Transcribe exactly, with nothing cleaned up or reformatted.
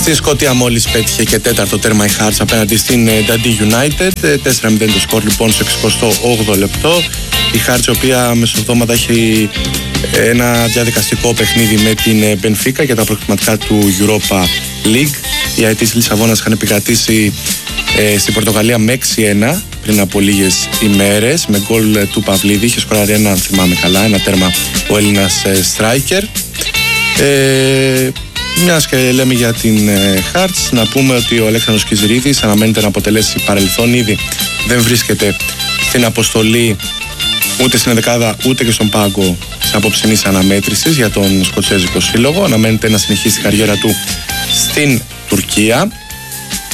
Στη Σκωτία μόλις πέτυχε και τέταρτο τέρμα η Hearts απέναντι στην Dundee United. τέσσερα μηδέν το σκορ λοιπόν στο εξηκοστό όγδοο λεπτό. Η Hearts, η οποία μεσοβδόματα έχει ένα διαδικαστικό παιχνίδι με την Benfica για τα προκριματικά του Europa League. Οι αετοί της Λισαβόνας είχαν επικρατήσει ε, στην Πορτογαλία με έξι ένα πριν από λίγες ημέρες με γκολ του Παυλίδη. Είχε σκοράρει ένα, αν θυμάμαι καλά, ένα τέρμα ο Έλληνας ε, striker. Ε, Μιας και λέμε για την ε, Hearts, να πούμε ότι ο Αλέξανδρος Κιζηρίδης αναμένεται να αποτελέσει παρελθόν ήδη. Δεν βρίσκεται στην αποστολή ούτε στην ενδεκάδα ούτε και στον πάγκο της απόψινής αναμέτρησης για τον Σκοτσέζικο Σύλλογο. Αναμένεται να συνεχίσει την καριέρα του στην Τουρκία.